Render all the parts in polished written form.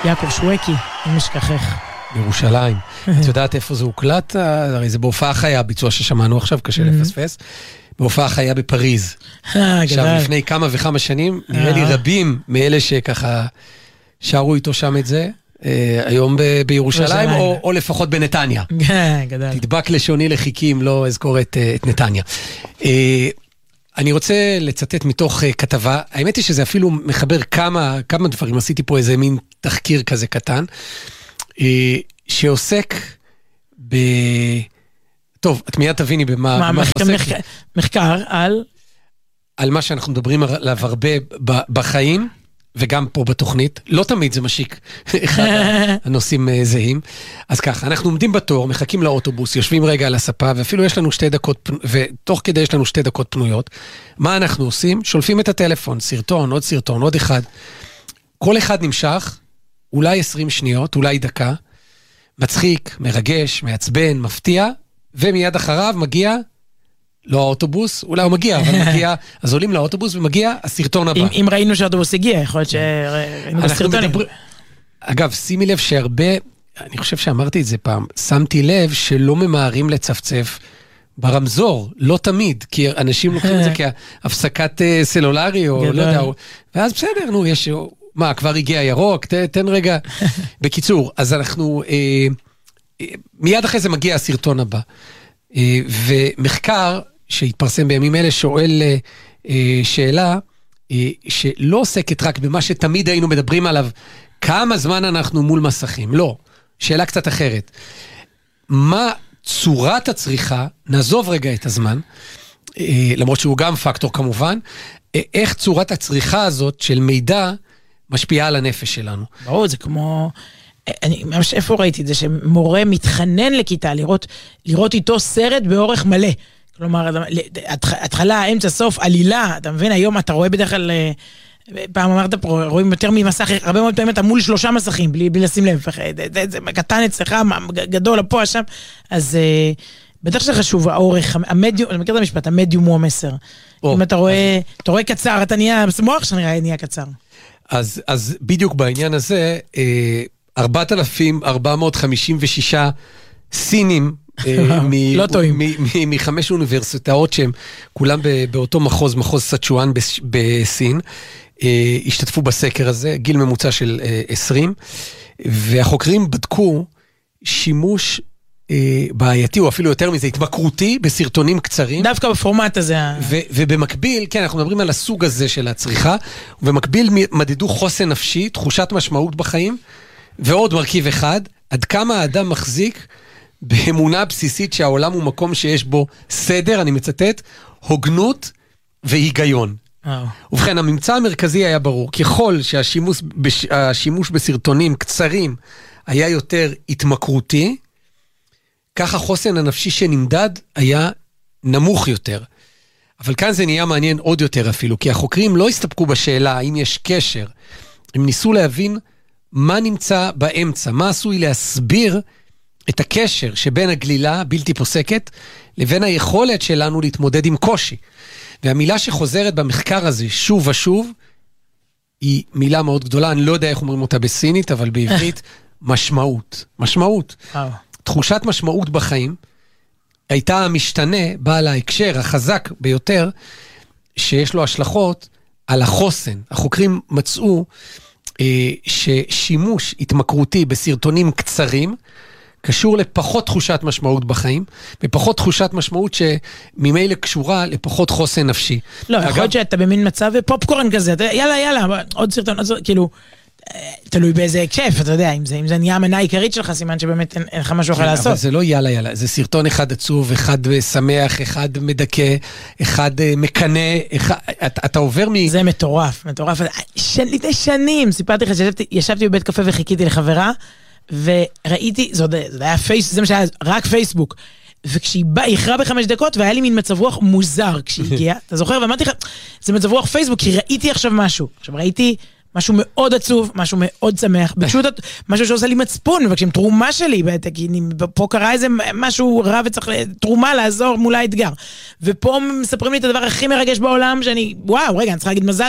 יעקב שווקי, אם אשכחך. בירושלים. את יודעת איפה זה הוקלט? הרי זה בהופעה חיה, ביצוע ששמענו עכשיו, קשה לפספס. בהופעה חיה בפריז. עכשיו, לפני כמה וכמה שנים, נראה לי רבים מאלה שככה שרו איתו שם את זה, היום בירושלים, או לפחות בנתניה. גדל. תדבק לשוני לחיכים, לא אזכור את נתניה. אני רוצה לצטט מתוך כתבה, האמת היא שזה אפילו מחבר כמה דברים, עשיתי פה איזה מין תחקיר כזה קטן, שעוסק טוב, את מיד תביני במה עוסק. מחקר על מה שאנחנו מדברים עליו הרבה בחיים, וגם פה בתוכנית, לא תמיד זה משיק, אחד הנושאים זהים. אז ככה, אנחנו עומדים בתור, מחכים לאוטובוס, יושבים רגע על הספה, ואפילו יש לנו 2 דקות, ותוך כדי יש לנו 2 דקות פנויות. מה אנחנו עושים? שולפים את הטלפון, סרטון, עוד אחד. כל אחד נמשך, אולי 20 שניות, אולי דקה, מצחיק, מרגש, מעצבן, מפתיע, ומיד אחריו מגיע, לא האוטובוס, אולי הוא מגיע, אבל מגיע, אז עולים לאוטובוס ומגיע הסרטון הבא. אם ראינו שהאוטובוס הגיע, יכול להיות שראינו בסרטונים. אגב, שימי לב שהרבה, אני חושב שאמרתי את זה פעם, שמתי לב שלא ממהרים לצפצף ברמזור, לא תמיד, כי אנשים לוקחים את זה כהפסקת סלולרי, או לא יודע, ואז בסדר, נו, יש, מה, כבר הגיע ירוק, תן רגע. בקיצור, אז אנחנו, מיד אחרי זה מגיע הסרטון הבא. ומחקר שהתפרסם בימים אלה שואל שאלה שלא עוסקת רק במה שתמיד היינו מדברים עליו, כמה זמן אנחנו מול מסכים, לא, שאלה קצת אחרת. מה צורת הצריכה, נעזוב רגע את הזמן, למרות שהוא גם פקטור כמובן, איך צורת הצריכה הזאת של מידע משפיעה על הנפש שלנו. ברור, זה כמו... אני ממש איפה ראיתי את זה, שמורה מתחנן לכיתה לראות איתו סרט באורך מלא. כלומר, התחלה, אמצע, סוף, עלילה, אתה מבין, היום אתה רואה בדרך כלל, פעם אמרת פה, רואים יותר ממסך, הרבה מאוד פעמים אתה מול 3 מסכים, בלי לשים לב, זה קטן אצלך, גדול, פה, שם, אז בטח שזה חשוב, האורך, המדיום, אני מכיר את המשפט, המדיום הוא המסר. אם אתה רואה קצר, אתה נהיה, מוח שנהיה קצר. אז בדיוק בעניין הזה, 4,456 סינים מ5 אוניברסיטאות שהם כולם באותו מחוז סצ'ואן בסין, השתתפו בסקר הזה, גיל ממוצע של 20, והחוקרים בדקו שימוש בעייתי, או אפילו יותר מזה, התמכרותי בסרטונים קצרים. דווקא בפורמט הזה. ובמקביל, כן, אנחנו מדברים על הסוג הזה של הצריכה, ובמקביל מדדו חוסן נפשי, תחושת משמעות בחיים, ועוד מרכיב אחד, עד כמה האדם מחזיק באמונה בסיסית שהעולם הוא מקום שיש בו סדר, אני מצטט, הוגנות והיגיון. ובכן, הממצא המרכזי היה ברור, ככל שהשימוש בסרטונים קצרים היה יותר התמכרותי, כך החוסן הנפשי שנמדד היה נמוך יותר. אבל כאן זה נהיה מעניין עוד יותר אפילו, כי החוקרים לא הסתפקו בשאלה האם יש קשר, הם ניסו להבין מה נמצא באמצע, מה עשוי להסביר את הקשר שבין הגלילה בלתי פוסקת לבין היכולת שלנו להתמודד עם קושי. והמילה שחוזרת במחקר הזה שוב ושוב היא מילה מאוד גדולה, אני לא יודע איך אומרים אותה בסינית, אבל בעברית משמעות. משמעות. תחושת משמעות בחיים הייתה המשתנה, בעל ההקשר החזק ביותר שיש לו השלכות על החוסן. החוקרים מצאו ששימוש התמכרותי בסרטונים קצרים קשור לפחות תחושת משמעות בחיים, ופחות תחושת משמעות שממילא קשורה לפחות חוסן נפשי. לא, יכול להיות שאתה במין מצב פופקורן כזה, יאללה, עוד סרטון, כאילו, תלוי באיזה כיף, אתה יודע, אם זה נהיה המנה העיקרית שלך, סימן שבאמת אין לך משהו אחר לעשות. אבל זה לא יאללה, זה סרטון אחד עצוב, אחד שמח, אחד מדכא, אחד מקנה, אתה עובר זה מטורף. לפני שנים, סיפרתי לך שישבתי בבית קפה וחיכיתי לחברה, וראיתי, זה היה זה מה שהיה, רק פייסבוק, וכשהיא איחרה ב5 דקות, והיה לי מין מצב רוח מוזר כשהיא הגיעה, אתה זוכר? ואמרתי לך, זה מצב רוח פייסבוק, כי ראיתי עכשיו משהו. עכשיו ראיתי משהו מאוד עצוב, משהו מאוד שמח, פשוט משהו שעושה לי מצפון, מבקשים תרומה שלי, כי פה קרה איזה משהו רע וצריך תרומה לעזור מול האתגר. ופה מספרים לי את הדבר הכי מרגש בעולם, שאני, וואו, רגע, אני צריכה להגיד מזל,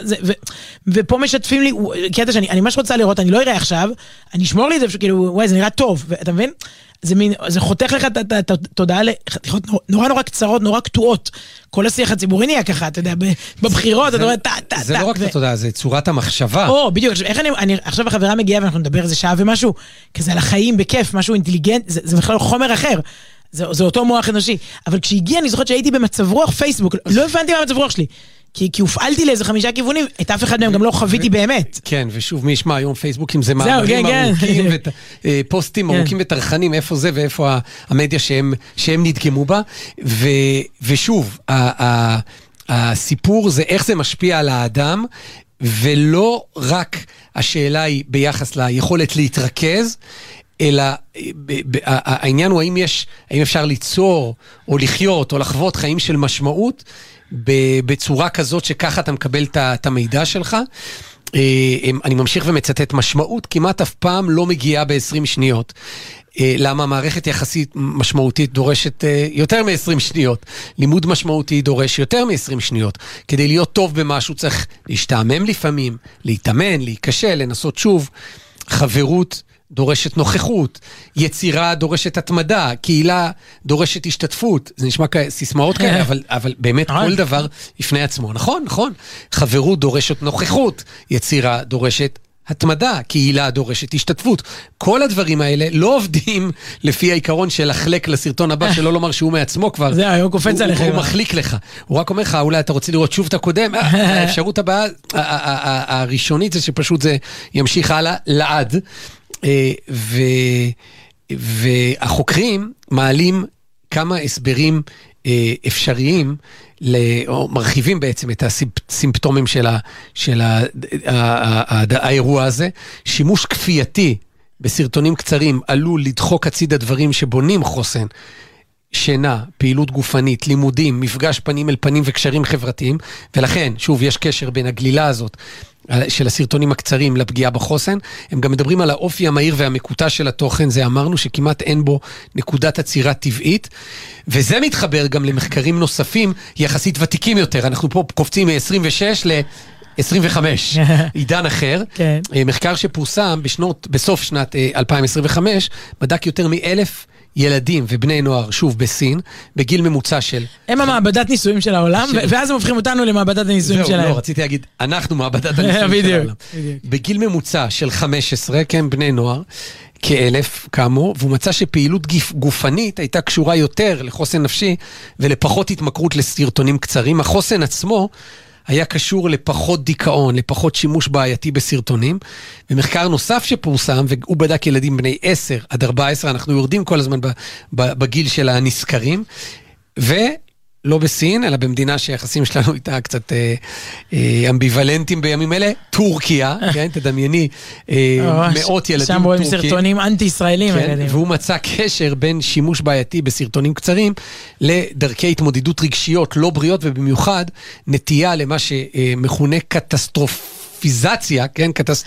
ופה משתפים לי, קטע שאני ממש רוצה לראות, אני לא אראה עכשיו, אני אשמור לי את זה, כאילו, וואי, זה נראה טוב, ואתה מבין? זה חותך לך את התודעה לחתיכות נורא קצרות, נורא קטועות. כל השיח הציבורי נהיה ככה, אתה יודע, בבחירות, אתה רואה, זה לא רק את התודעה, זה צורת המחשבה. בדיוק, עכשיו החברה מגיעה ואנחנו נדבר איזה שעה ומשהו, כזה על החיים, בכיף, משהו אינטליגנט, זה בכלל חומר אחר. זה אותו מוח אנושי. אבל כשהגיע, אני זוכרת שהייתי במצב רוח פייסבוק, לא הבנתי מה המצב רוח שלי. כי הופעלתי לאיזה 5 כיוונים, את אף אחד מהם גם לא חוויתי באמת. כן, ושוב, מי ישמע היום פייסבוקים זה מאמרים ארוכים, פוסטים ארוכים וטרחנים, איפה זה ואיפה המדיה שהם נדגמו בה, ושוב, הסיפור זה איך זה משפיע על האדם, ולא רק השאלה היא ביחס ליכולת להתרכז, אלא העניין הוא האם אפשר ליצור או לחיות או לחוות חיים של משמעות בצורה כזאת שככה אתה מקבל את המידע שלך. אני ממשיך ומצטט, משמעות כמעט אף פעם לא מגיעה ב-20 שניות. למה מערכת יחסית משמעותית דורשת יותר מ-20 שניות. לימוד משמעותי דורש יותר מ-20 שניות. כדי להיות טוב במשהו צריך להשתעמם לפעמים, להתאמן, להיכשל, לנסות שוב. חברות דורשת נוכחות, יצירה דורשת התמדה, קהילה דורשת השתתפות. זה נשמע כסיסמאות כאלה, אבל באמת כל דבר לפני עצמו. נכון. חברות דורשת נוכחות, יצירה דורשת התמדה, קהילה דורשת השתתפות. כל הדברים האלה לא עובדים לפי העיקרון של החלק לסרטון הבא, שלא לומר שהוא מעצמו כבר. זה, הוא קופץ עליכם. הוא מחליק לך. הוא רק אומר לך, אולי אתה רוצה לראות שוב את הקודם. האפשרות הבאה, הראשונית זה שפשוט זה ימשיך הלאה לעד. והחוקרים מעלים כמה הסברים אפשריים, או מרחיבים בעצם את הסימפטומים של האירוע הזה. שימוש כפייתי בסרטונים קצרים עלול לדחוק הציד הדברים שבונים חוסן, שינה, פעילות גופנית, לימודים, מפגש פנים אל פנים וקשרים חברתיים, ולכן, שוב, יש קשר בין הגלילה הזאת של הסרטונים הקצרים לפגיעה בחוסן. הם גם מדברים על האופי המהיר והמקוטע של התוכן, זה אמרנו שכמעט אין בו נקודת עצירה טבעית, וזה מתחבר גם למחקרים נוספים יחסית ותיקים יותר. אנחנו פה קופצים מ-26 ל-25, עידן אחר. מחקר שפורסם בסוף שנת 2025, בדק יותר מ1,000 ילדים ובני נוער, שוב בסין, בגיל ממוצע של... הם המעבדת ניסויים של העולם, ואז הם הופכים אותנו למעבדת הניסויים שלהם. לא, רציתי להגיד, אנחנו מעבדת הניסויים של העולם. בגיל ממוצע של 15, כן, בני נוער, כ1,000 כאמור, והוא מצא שפעילות גופנית הייתה קשורה יותר לחוסן נפשי, ולפחות התמכרות לסרטונים קצרים. החוסן עצמו היה קשור לפחות דיכאון, לפחות שימוש בעייתי בסרטונים. ומחקר נוסף שפורסם, והוא בדק ילדים בני 10 עד 14, אנחנו יורדים כל הזמן בגיל של הנזכרים, ולא בסין, אלא במדינה שהיחסים שלנו איתה קצת אמביוולנטים בימים אלה, טורקיה, כן, תדמייני, מאות ילדים שם רואים סרטונים אנטי-ישראלים. והוא מצא קשר בין שימוש בעייתי בסרטונים קצרים, לדרכי התמודדות רגשיות לא בריאות, ובמיוחד נטייה למה שמכונה קטסטרופיזציה, כן,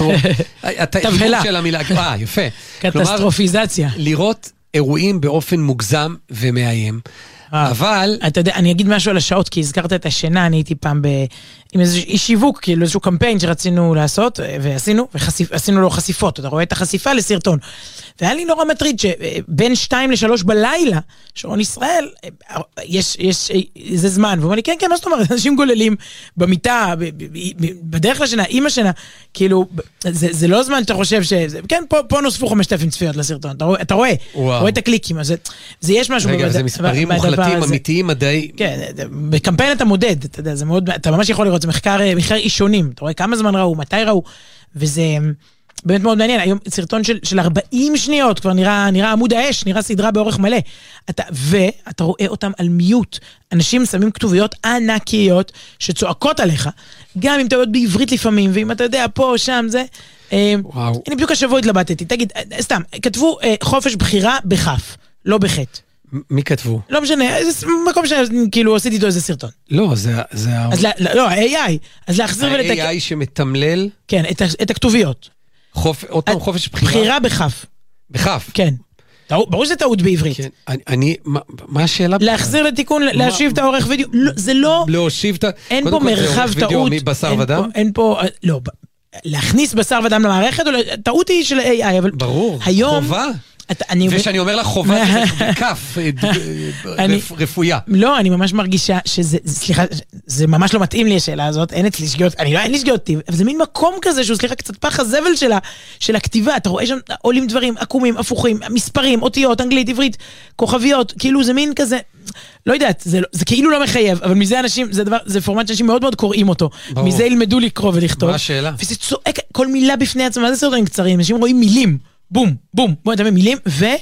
תבהלה. של המילה, יפה. קטסטרופיזציה. לראות אירועים באופן מוגזם ומאיים. אבל... אתה יודע, אני אגיד משהו על השעות, כי הזכרת את השינה, אני הייתי פעם עם איזשהו שיווק, כאילו איזשהו קמפיין שרצינו לעשות, ועשינו לו חשיפות, אתה רואה את החשיפה לסרטון. והיה לי נורא מטריד שבין 2-3 בלילה, שעון ישראל, יש איזה זמן, והוא אומר לי, כן, מה זאת אומרת, אנשים גוללים במיטה, בדרך לשינה, עם השינה, כאילו, זה לא זמן שאתה חושב כן, פה נוספו 5,000 צפיות לסרטון, אתה רואה את הקליקים, אז זה יש משהו... רגע, זה מספרים מוחלטים, אמיתיים, מדעי. כן, בקמפיין אתה מודד, אתה יודע, זה מאוד, אתה ממש יכול לראות, זה מחקר אישונים, אתה רואה כמה זמן ראו, מתי ראו, וזה באמת מאוד מעניין. היום סרטון של 40 שניות, כבר נראה עמוד האש, נראה סדרה באורך מלא. ואתה רואה אותם על מיוט. אנשים שמים כתוביות ענקיות שצועקות עליך, גם אם אתה יודע בעברית לפעמים, ואם אתה יודע פה, שם, זה... אני בדיוק השבוע התלבטתי, תגיד, סתם, כתבו חופש בחירה בחף, לא בחט. מי כתבו? לא משנה, זה מקום שכאילו עשיתי איתו איזה סרטון. לא, זה לא, ה-AI. אז להחזיר ולתקן. ה-AI שמתמלל? כן, את הכתוביות. עוד פעם חופש בחירה? בחירה בכף. בכף? כן. ברור שזה טעות בעברית. מה השאלה? להחזיר לתיקון, להשיב את האורך וידאו. זה לא... להושיב את ה... אין פה מרחב טעות. מבשר ודם? אין פה... לא, להכניס בשר ודם למערכת, טעות היא של AI, אבל... ברור, חובה. ושאני אומר לך חובה בכף רפויה. לא, אני ממש מרגישה שזה, סליחה, זה ממש לא מתאים לי השאלה הזאת, אין אצלי שגיאות, אין לי שגיאות, אבל זה מין מקום כזה שהוא סליחה קצת פח הזבל של הכתיבה, אתה רואה שם עולים דברים עקומים, הפוכים, מספרים, אותיות, אנגלית, עברית, כוכביות, כאילו זה מין כזה, לא יודעת, זה כאילו לא מחייב, אבל מזה אנשים, זה פורמט שאנשים מאוד מאוד קוראים אותו, מזה ילמדו לקרוא ולכתוב. מה השאלה? וזה צועק, כל מילה בפני עצמה, מה זה סרטונים קצרים? אנשים רואים מילים. בום, בום, בוא נדבר מילים,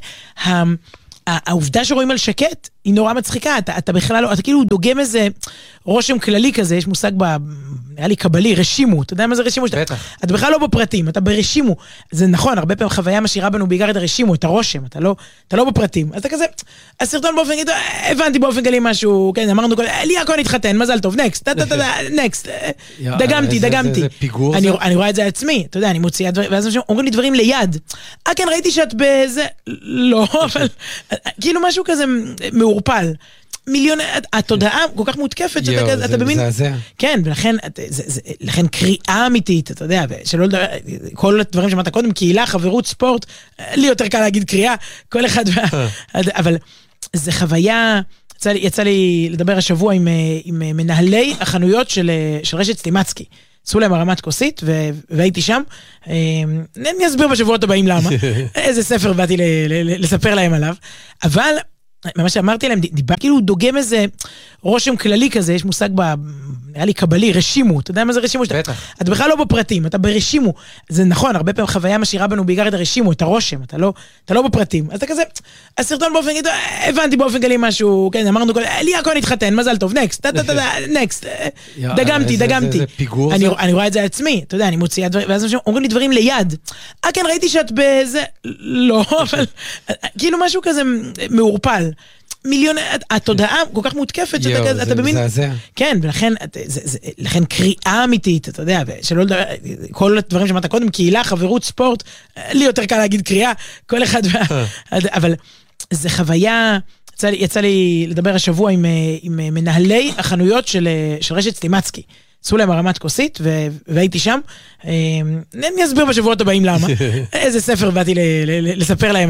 והעובדה שרואים על שקט היא נורא מצחיקה, אתה בכלל לא, אתה כאילו דוגם איזה רושם כללי כזה, יש מושג נראה לי קבלי, רשימו, אתה יודע מה זה רשימו? בטח. אתה בכלל לא בפרטים, אתה ברשימו, זה נכון, הרבה פעמים חוויה משאירה בנו בעיקר את הרשימו, את הרושם, אתה לא בפרטים, אז אתה כזה, הסרטון באופן, הבנתי באופן כללי משהו, כן, אמרנו, לי הכל התחתן, מזל טוב, נקסט, נקסט, דגמתי. אני רואה את זה על עצמי, אתה יודע, אני מוציאה דברים, ואז אומרים לי דברים ליד, כן, ראיתי שאת בזה, לא, אבל, כאילו משהו כזה מעורפל. מיליון, התודעה כל כך מותקפת, שאתה במין... כן, ולכן קריאה אמיתית, אתה יודע, שלא לדבר, כל הדברים שמעת קודם, קהילה, חברות, ספורט, לי יותר קל להגיד קריאה, כל אחד, אבל זה חוויה, יצא לי לדבר השבוע עם מנהלי החנויות של רשת סטימצקי. עשו להם הרמת כוסית, והייתי שם. אני אסביר בשבועות הבאים למה. איזה ספר באתי לספר להם עליו. אבל, ממש אמרתי להם, דיבר כאילו דוגם איזה רושם כללי כזה, יש מושג נראה לי קבלי, רשימו, אתה יודע מה זה רשימו? בטח. אתה בכלל לא בפרטים, אתה ברשימו. זה נכון, הרבה פעמים חוויה משאירה בנו בעיקר את הרשימו, את הרושם, אתה לא בפרטים. אז אתה כזה, הסרטון באופן, הבנתי באופן כללי משהו, כן, אמרנו, לי הכל התחתן, מזל טוב, נקסט, נקסט, דגמתי. אני רואה את זה על עצמי, אתה יודע, אני מוציאה דברים, ואז אומרים לי דברים ליד. כן, ראיתי שאת בזה, לא, אבל, כאילו משהו כזה מעורפל. מיליון, התודעה כל כך מותקפת, שאתה במין... כן, ולכן קריאה אמיתית, אתה יודע, שלא לדבר, כל הדברים שמעת קודם, קהילה, חברות, ספורט, לי יותר קל להגיד קריאה, כל אחד, אבל זה חוויה, יצא לי לדבר השבוע עם מנהלי החנויות של רשת סטימצקי. עשו להם הרמת כוסית, והייתי שם. אני אסביר בשבועות הבאים למה. איזה ספר באתי לספר להם.